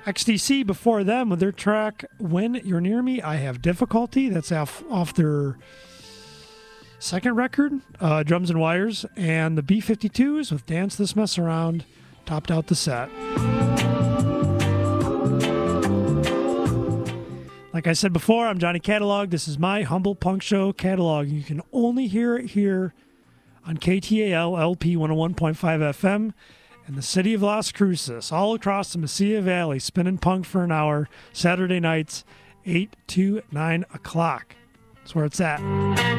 XTC before them with their track When You're Near Me, I Have Difficulty. That's off their second record, Drums and Wires. And the B-52s with Dance This Mess Around topped out the set. Like I said before, I'm Johnny Catalog. This is my Humble Punk Show catalog. You can only hear it here on KTAL LP 101.5 FM in the city of Las Cruces, all across the Mesilla Valley, spinning punk for an hour, Saturday nights, 8 to 9 o'clock. That's where it's at.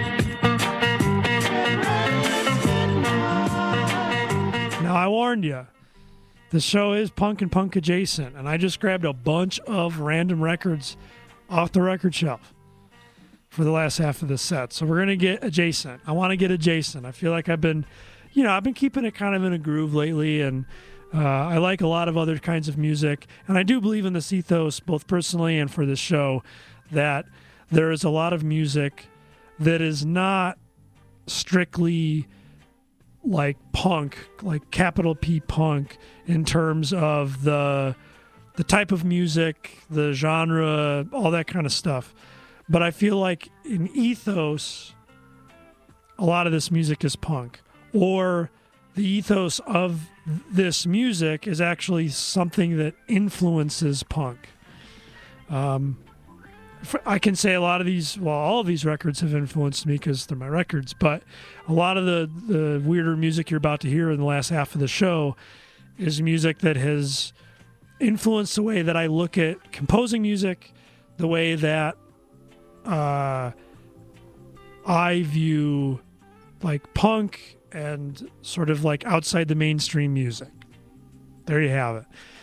Now, I warned you, the show is punk and punk adjacent, and I just grabbed a bunch of random records off the record shelf for the last half of this set. So we're going to get adjacent. I want to get adjacent. I feel like I've been keeping it kind of in a groove lately, and I like a lot of other kinds of music. And I do believe in this ethos, both personally and for this show, that there is a lot of music that is not strictly like punk, like capital P punk, in terms of the type of music, the genre, all that kind of stuff. But I feel like in ethos, a lot of this music is punk. Or the ethos of this music is actually something that influences punk. I can say a lot of these, well, all of these records have influenced me because they're my records, but a lot of the weirder music you're about to hear in the last half of the show is music that has influenced the way that I look at composing music, the way that I view like punk and sort of like outside the mainstream music. There you have it.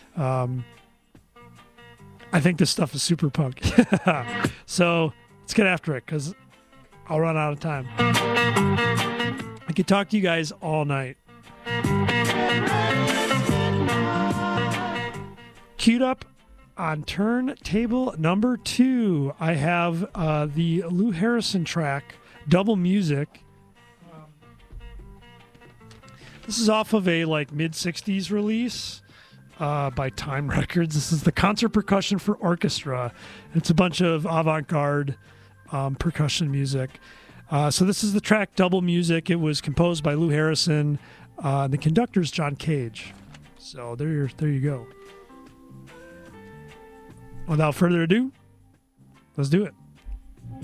I think this stuff is super punk. So let's get after it because I'll run out of time. I could talk to you guys all night. Queued up on turntable number 2, I have the Lou Harrison track, Double Music. This is off of a like mid-60s release by Time Records. This is the Concert Percussion for Orchestra. It's a bunch of avant-garde percussion music. So this is the track Double Music. It was composed by Lou Harrison. The conductor's John Cage. So there you go. Without further ado, let's do it.